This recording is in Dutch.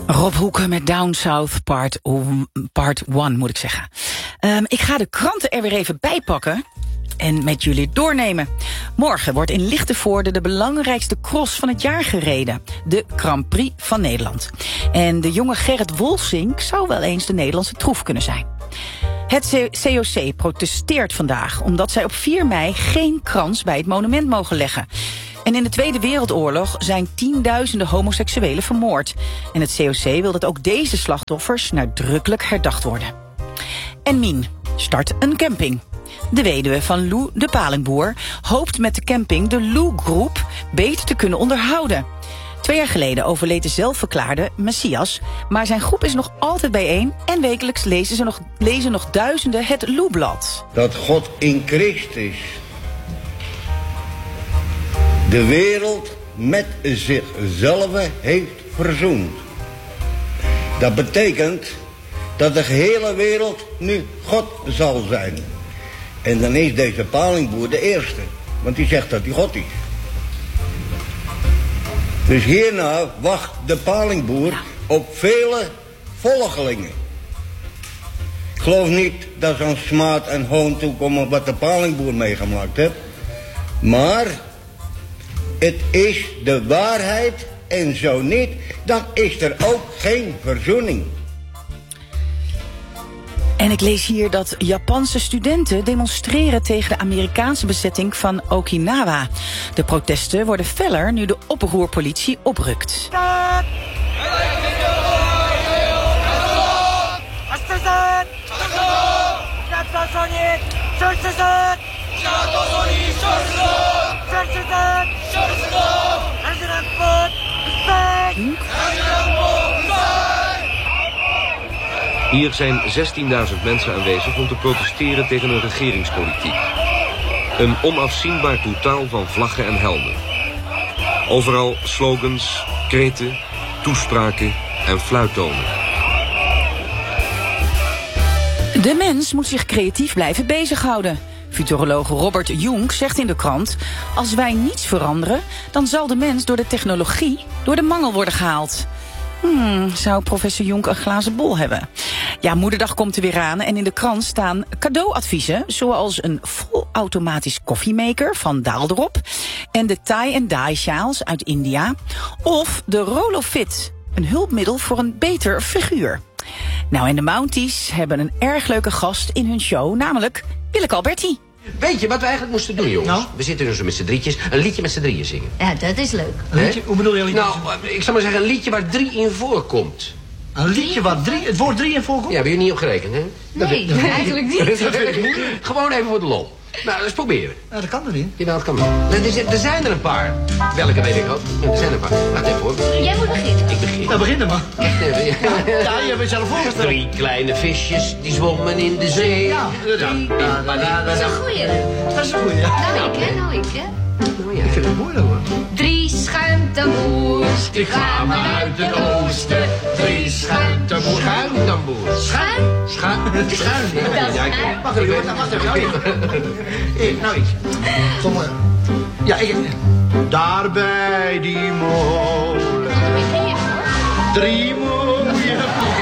Rob Hoeken met Down South part 1, moet ik zeggen. Ik ga de kranten er weer even bij pakken en met jullie doornemen. Morgen wordt in Lichtenvoorde de belangrijkste cross van het jaar gereden. De Grand Prix van Nederland. En de jonge Gerrit Wolfsink zou wel eens de Nederlandse troef kunnen zijn. Het COC protesteert vandaag omdat zij op 4 mei geen krans bij het monument mogen leggen. En in de Tweede Wereldoorlog zijn tienduizenden homoseksuelen vermoord. En het COC wil dat ook deze slachtoffers nadrukkelijk herdacht worden. En Mien start een camping. De weduwe van Lou de Palingboer hoopt met de camping de Lou Groep beter te kunnen onderhouden. 2 jaar geleden overleed de zelfverklaarde Messias, maar zijn groep is nog altijd bijeen en wekelijks lezen nog duizenden het Lou-blad. Dat God in Christus de wereld met zichzelf heeft verzoend. Dat betekent dat de gehele wereld nu God zal zijn. En dan is deze Palingboer de eerste, want die zegt dat hij God is. Dus hierna wacht de Palingboer op vele volgelingen. Ik geloof niet dat zo'n smaad en hoon toekomt wat de Palingboer meegemaakt heeft. Maar het is de waarheid en zo niet, dan is er ook geen verzoening. En ik lees hier dat Japanse studenten demonstreren tegen de Amerikaanse bezetting van Okinawa. De protesten worden feller nu de oproerpolitie oprukt. Hier zijn 16.000 mensen aanwezig om te protesteren tegen een regeringspolitiek. Een onafzienbaar totaal van vlaggen en helmen. Overal slogans, kreten, toespraken en fluittonen. De mens moet zich creatief blijven bezighouden. Futuroloog Robert Jung zegt in de krant: als wij niets veranderen, dan zal de mens door de technologie door de mangel worden gehaald. Zou professor Jonk een glazen bol hebben? Ja, Moederdag komt er weer aan en in de krant staan cadeauadviezen, zoals een volautomatisch koffiemaker van Daalderop en de tie-and-dye sjaals uit India of de Rolofit, een hulpmiddel voor een beter figuur. Nou, en de Mounties hebben een erg leuke gast in hun show, namelijk Willeke Alberti. Weet je wat we eigenlijk moesten doen, jongens? Nou? We zitten nu zo met z'n drietjes een liedje met z'n drieën zingen. Ja, dat is leuk. Een liedje, hoe bedoel je een liedje? Nou, ik zou maar zeggen een liedje waar 3 in voorkomt. Een liedje waar het woord 3 in voorkomt? Ja, ben je niet op gerekend, hè? Nee, eigenlijk niet. Gewoon even voor de lol. Nou, eens proberen. Ja, dat kan er niet. Ja, dat kan wel. Er zijn er een paar. Welke weet ik ook. Ja, er zijn er een paar. Wacht even hoor. Jij moet beginnen. Ik begin. Nou, begin dan maar. Wacht even. Ja, je hebt het zelf voorgesteld. 3 kleine visjes die zwommen in de zee. Ja, Dat is een goeie. Dat is een goeie, ja. Nou ik, hè. Nou ja, Ik vind het moeilijk, hoor. 3 schuimtamboers, die kwamen uit het oosten. 3 schuimtamboers. Schuimtamboers. Schuim? Schuim. Ja, Wacht even. Nou, ik. Kom maar. Ja, ik. Daar bij die molen. 3 mooie